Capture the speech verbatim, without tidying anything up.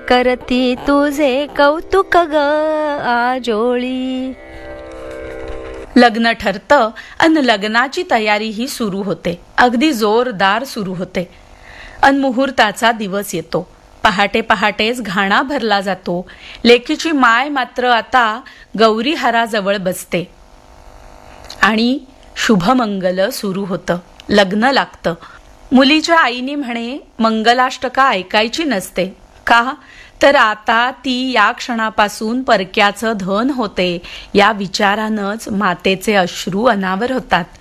करती तुझे कौतुक ग आजोळी. लग्न ठरतं अन लग्नाची तयारी ही सुरू होते, अगदी जोरदार सुरू होते. अन मुहूर्ताचा दिवस येतो. पहाटे पहाटेच घाणा भरला जातो. लेकीची माय मात्र आता गौरीहाराजवळ बसते आणि शुभमंगल सुरू होतं. लग्न लागतं. मुलीच्या आईने म्हणे मंगलाष्टका ऐकायची नसते. का तर आता ती या क्षणापासून परक्याचं धन होते. या विचारानंच मातेचे अश्रू अनावर होतात.